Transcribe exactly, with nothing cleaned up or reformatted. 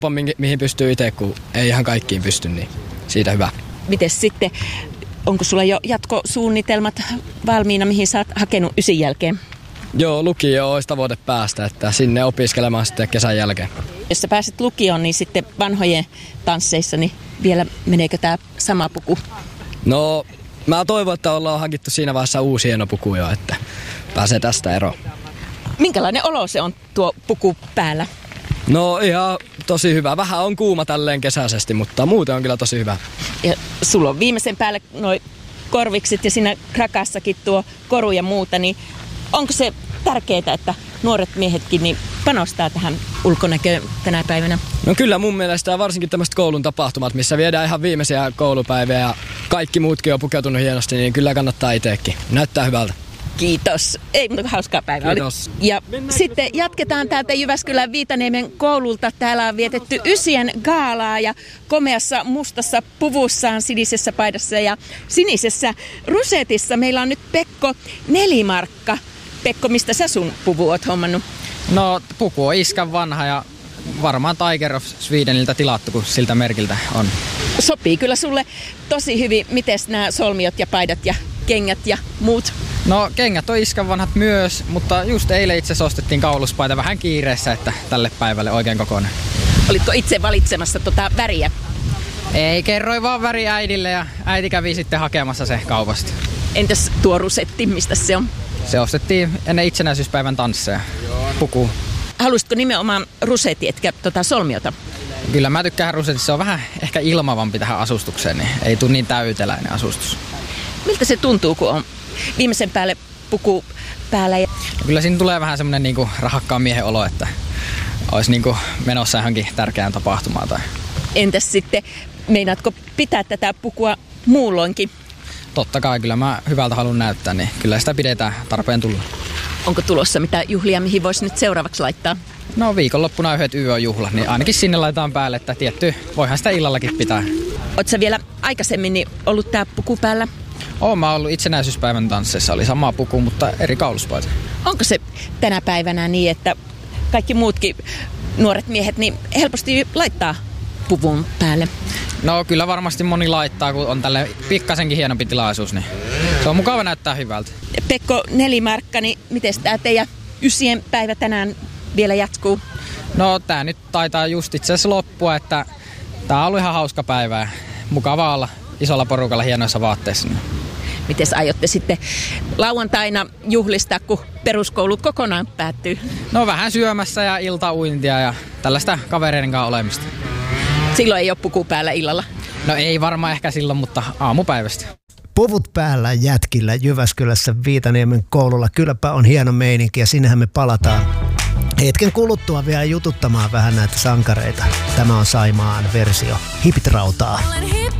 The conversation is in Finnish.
mi- mihin pystyy itse, kun ei ihan kaikkiin pysty, niin siitä hyvä. Mites sitten, onko sulla jo jatkosuunnitelmat valmiina, mihin sä oot hakenut ysin jälkeen? Joo, lukio olisi tavoite päästä, että sinne opiskelemaan sitten kesän jälkeen. Jos sä pääset lukioon, niin sitten vanhojen tansseissa, niin vielä meneekö tää sama puku? No, mä toivon, että ollaan hankittu siinä vaiheessa uusi hieno puku jo, että pääsee tästä eroon. Minkälainen olo se on tuo puku päällä? No ihan tosi hyvä. Vähän on kuuma tälleen kesäisesti, mutta muuten on kyllä tosi hyvä. Ja sulla on viimeisen päälle noi korvikset ja siinä krakassakin tuo koru ja muuta, niin onko se tärkeää, että nuoret miehetkin niin panostaa tähän ulkonäköön tänä päivänä? No kyllä mun mielestä varsinkin tämmöiset koulun tapahtumat, missä viedään ihan viimeisiä koulupäiviä ja kaikki muutkin on pukeutunut hienosti, niin kyllä kannattaa itsekin. Näyttää hyvältä. Kiitos. Ei muuta kuin hauskaa päivää. Kiitos. Oli. Ja sitten jatketaan täältä Jyväskylän Viitaniemen koululta. Täällä on vietetty Ysien gaalaa ja komeassa mustassa puvussaan, sinisessä paidassa ja sinisessä rusetissa. Meillä on nyt Pekko Nelimarkka. Pekko, mistä sä sun puvu oot hommannut? No puku on iskän vanha ja varmaan Tiger of Swedeniltä tilattu, kun siltä merkiltä on. Sopii kyllä sulle tosi hyvin. Mites nämä solmiot ja paidat ja kengät ja muut? No kengät on iskän vanhat myös, mutta just eilen itse asiassa ostettiin kauluspaita vähän kiireessä, että tälle päivälle oikein kokoinen. Olitko itse valitsemassa tota väriä? Ei, kerroin vaan väri äidille ja äiti kävi sitten hakemassa se kaupasta. Entäs tuo rusetti, mistä se on? Se ostettiin ennen itsenäisyyspäivän tansseja, puku. Haluaisitko nimenomaan rusetti, etkä tota solmiota? Kyllä mä tykkään rusetista, se on vähän ehkä ilmavampi tähän asustukseen, niin ei tule niin täyteläinen asustus. Miltä se tuntuu, kun on viimeisen päälle puku päällä? Ja... No kyllä siinä tulee vähän semmoinen niinku rahakkaan miehen olo, että olisi niinku menossa johonkin tärkeään tapahtumaan. Tai... Entäs sitten, meinaatko pitää tätä pukua muulloinkin? Totta kai, kyllä mä hyvältä haluan näyttää, niin kyllä sitä pidetään tarpeen tulla. Onko tulossa mitä juhlia, mihin voisi nyt seuraavaksi laittaa? No viikonloppuna yhdet Y O-juhlat, niin ainakin sinne laitetaan päälle, että tietty, voihan sitä illallakin pitää. Oot sä vielä aikaisemmin niin ollut tää puku päällä? Oon mä ollut itsenäisyyspäivän tansseissa, oli sama puku, mutta eri kauluspaita. Onko se tänä päivänä niin, että kaikki muutkin nuoret miehet niin helposti laittaa puvun päälle? No kyllä varmasti moni laittaa, kun on tälle pikkasenkin hienompi tilaisuus, niin se on mukava näyttää hyvältä. Pekko Nelimarkka, niin miten tää teidän ysien päivä tänään vielä jatkuu? No tää nyt taitaa just itse asiassa loppua, että tää on ollut ihan hauska päivä ja mukava olla isolla porukalla hienoissa vaatteissa. Miten aiotte sitten lauantaina juhlistaa, kun peruskoulut kokonaan päättyy? No vähän syömässä ja iltauintia ja tällaista kavereiden kanssa olemista. Silloin ei ole puku päällä illalla? No ei varmaan ehkä silloin, mutta aamupäivästä. Puvut päällä jätkillä Jyväskylässä Viitaniemen koululla. Kylläpä on hieno meininki ja sinnehän me palataan hetken kuluttua vielä jututtamaan vähän näitä sankareita. Tämä on Saimaan versio Hipit rautaa.